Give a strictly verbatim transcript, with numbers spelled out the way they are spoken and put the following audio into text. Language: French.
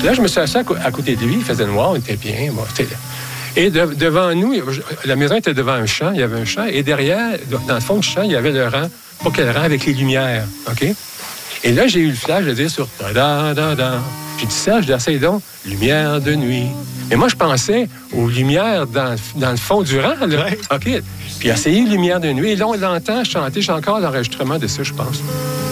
Là, je me suis assis à, à côté de lui, il faisait noir, on était bien. Bon, et de, devant nous, la maison était devant un champ, il y avait un champ, et derrière, dans le fond du champ, il y avait le rang, pas quel rang, avec les lumières, OK? Et là, j'ai eu le flash de dire sur da-da-da-da. J'ai dit, Serge, essaye donc, lumière de nuit. Mais moi, je pensais aux lumières dans, dans le fond du rang, là. Ouais. OK. Puis essayer lumière de nuit. Et là, on l'entend chanter. J'ai encore l'enregistrement de ça, je pense.